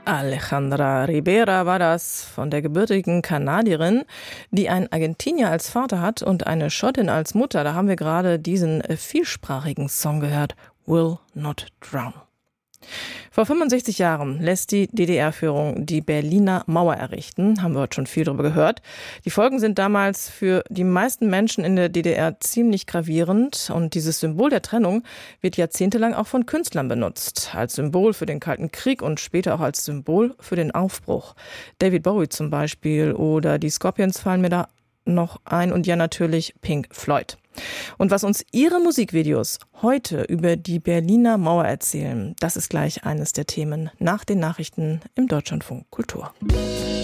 Alejandra Ribera war das, von der gebürtigen Kanadierin, die einen Argentinier als Vater hat und eine Schottin als Mutter. Da haben wir gerade diesen vielsprachigen Song gehört, Will Not Drown. Vor 65 Jahren lässt die DDR-Führung die Berliner Mauer errichten. Haben wir heute schon viel darüber gehört. Die Folgen sind damals für die meisten Menschen in der DDR ziemlich gravierend. Und dieses Symbol der Trennung wird jahrzehntelang auch von Künstlern benutzt. Als Symbol für den Kalten Krieg und später auch als Symbol für den Aufbruch. David Bowie zum Beispiel oder die Scorpions fallen mir da noch ein. Und ja, natürlich Pink Floyd. Und was uns ihre Musikvideos heute über die Berliner Mauer erzählen, das ist gleich eines der Themen nach den Nachrichten im Deutschlandfunk Kultur.